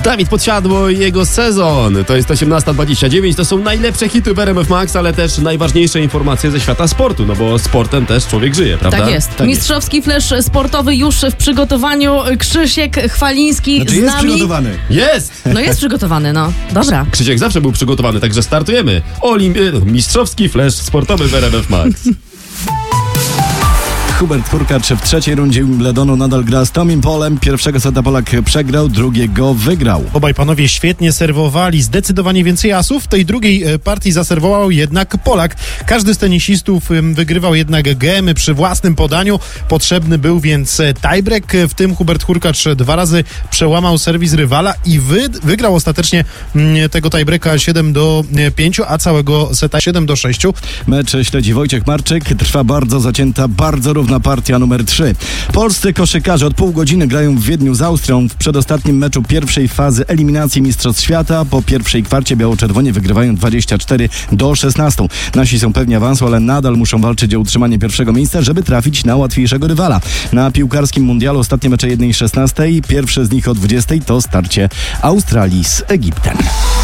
Dawid Podsiadło i jego sezon. To jest 18:29. To są najlepsze hity w RMF Max, ale też najważniejsze informacje ze świata sportu, no bo sportem też człowiek żyje, prawda? Tak jest. Tak Mistrzowski flash sportowy już w przygotowaniu. Krzysiek Chwaliński Znaczy z jest nami. przygotowany. Jest! No jest przygotowany, no. Dobra. Krzysiek zawsze był przygotowany, także startujemy. Mistrzowski flash sportowy w RMF Max. Hubert Hurkacz w trzeciej rundzie Wimbledonu nadal gra z Tomim Polem. Pierwszego seta Polak przegrał, drugiego wygrał. Obaj panowie świetnie serwowali, zdecydowanie więcej asów. W tej drugiej partii zaserwował jednak Polak. Każdy z tenisistów wygrywał jednak gemy przy własnym podaniu. Potrzebny był więc tiebreak. W tym Hubert Hurkacz 2 razy przełamał serwis rywala i wygrał ostatecznie tego tiebreaka 7-5, a całego seta 7-6. Mecz śledzi Wojciech Marczyk. Trwa bardzo zacięta, bardzo równa partia numer 3. Polscy koszykarze od pół godziny grają w Wiedniu z Austrią w przedostatnim meczu pierwszej fazy eliminacji Mistrzostw Świata. Po pierwszej kwarcie biało-czerwoni wygrywają 24-16. Nasi są pewni awansu, ale nadal muszą walczyć o utrzymanie pierwszego miejsca, żeby trafić na łatwiejszego rywala. Na piłkarskim mundialu ostatnie mecze 1:16. Pierwsze z nich o 20:00 to starcie Australii z Egiptem.